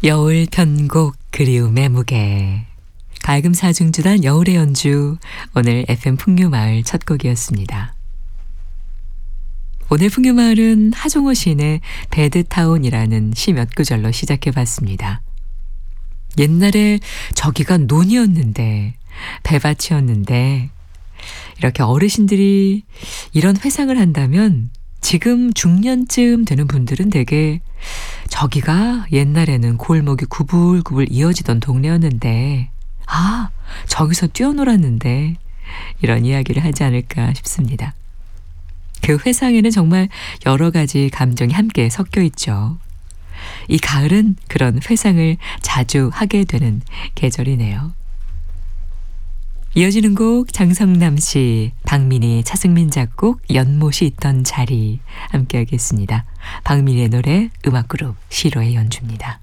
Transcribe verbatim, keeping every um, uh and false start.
여울 편곡 그리움의 무게. 가금사중주단 여울의 연주, 오늘 에프엠 풍류마을 첫 곡이었습니다. 오늘 풍류마을은 하종호 시인의 배드타운이라는 시 몇 구절로 시작해봤습니다. 옛날에 저기가 논이었는데, 배밭이었는데, 이렇게 어르신들이 이런 회상을 한다면 지금 중년쯤 되는 분들은 되게 저기가 옛날에는 골목이 구불구불 이어지던 동네였는데, 아, 저기서 뛰어놀았는데, 이런 이야기를 하지 않을까 싶습니다. 그 회상에는 정말 여러 가지 감정이 함께 섞여 있죠. 이 가을은 그런 회상을 자주 하게 되는 계절이네요. 이어지는 곡 장성남 씨, 박민희, 차승민 작곡, 연못이 있던 자리 함께 하겠습니다. 박민희의 노래, 음악그룹 시로의 연주입니다.